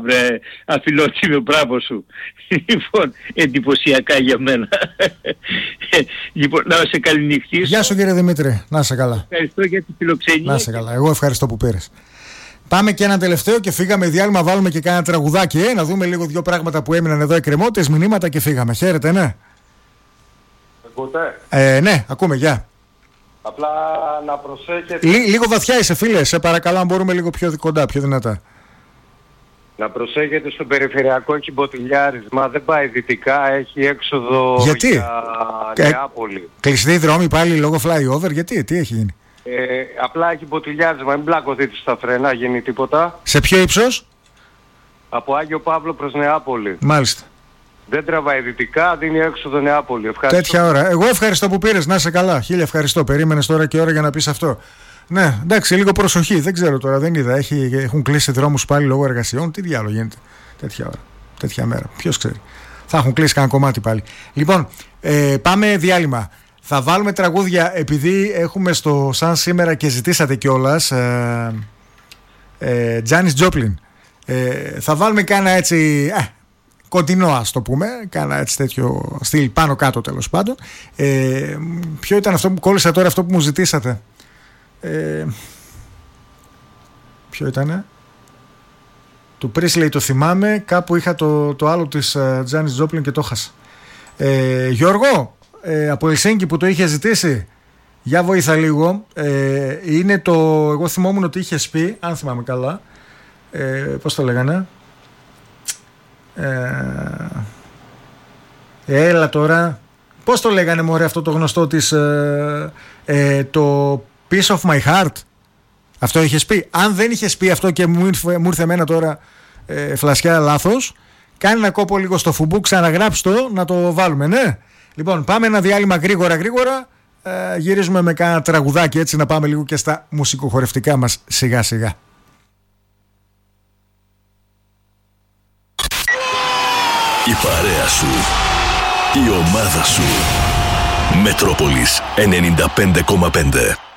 Βρε, αφιλότιμο, μπράβο σου. Λοιπόν, εντυπωσιακά για μένα. Λοιπόν, να σε καληνυχτήσω. Γεια σου κύριε Δημήτρη, να σε καλά. Ευχαριστώ για τη φιλοξενία. Να σε καλά, εγώ ευχαριστώ που πήρες. Πάμε και ένα τελευταίο και φύγαμε διάλειμμα, βάλουμε και κάνα τραγουδάκι, να δούμε λίγο δύο πράγματα που έμειναν εδώ εκκρεμότητες, μηνύματα και φύγαμε. Χαίρετε, ναι. Ακούτε? Ναι, ακούμε, γεια. Απλά να προσέχετε. Λίγο βαθιά είσαι φίλε, σε παρακαλώ αν μπορούμε λίγο πιο κοντά, πιο δυνατά. Να προσέχετε, στο περιφερειακό έχει μποτιλιάρισμα, δεν πάει δυτικά, έχει έξοδο. Γιατί? Για Νεάπολη. Κλειστοί δρόμοι πάλι λόγω flyover, γιατί, τι έχει γίνει? Απλά έχει μποτιλιάρισμα, μην μπλακωθείτε στα φρένα, γίνει τίποτα. Σε ποιο ύψος? Από Άγιο Παύλο προς Νεάπολη. Μάλιστα. Δεν τραβάει δυτικά, δίνει έξοδο Νεάπολη. Ευχαριστώ. Τέτοια ώρα. Εγώ ευχαριστώ που πήρες, να είσαι καλά. Χίλια ευχαριστώ. Περίμενες τώρα και ώρα για να πεις αυτό. Ναι, εντάξει, λίγο προσοχή. Δεν ξέρω τώρα, δεν είδα. Έχουν κλείσει δρόμους πάλι λόγω εργασιών. Τι διάλογο γίνεται τέτοια ώρα, τέτοια μέρα. Ποιος ξέρει. Θα έχουν κλείσει κανένα κομμάτι πάλι. Λοιπόν, πάμε διάλειμμα. Θα βάλουμε τραγούδια επειδή έχουμε στο σαν σήμερα και ζητήσατε κιόλας. Τζάνις Τζόπλιν. Θα βάλουμε κάνα έτσι. Κοντινό, ας το πούμε, κάνα έτσι τέτοιο στυλ πάνω κάτω τέλος πάντων. Ποιο ήταν αυτό που κόλλησα τώρα, αυτό που μου ζητήσατε? Ποιο ήτανε? Του Πρίσλεϊ το θυμάμαι, κάπου είχα το άλλο της Τζάνις Τζόπλιν και το χάσα. Γιώργο, από Ελσίνκι που το είχε ζητήσει, για βοήθα λίγο. Είναι το, εγώ θυμόμουν ότι είχες πει, αν θυμάμαι καλά, πώς το λέγανε? Έλα τώρα. Πώς το λέγανε μωρέ αυτό το γνωστό της το Piece of my heart? Αυτό είχες πει? Αν δεν είχες πει αυτό και μου ήρθε εμένα τώρα φλασιά λάθος, κάνε ένα κόπο λίγο στο φουμπού, ξαναγράψει το, να το βάλουμε, ναι. Λοιπόν, πάμε ένα διάλειμμα γρήγορα. Γυρίζουμε με κάνα τραγουδάκι έτσι, να πάμε λίγο και στα μουσικοχορευτικά μας σιγά σιγά. Η παρέα σου, η ομάδα σου. Μετρόπολης 95,5.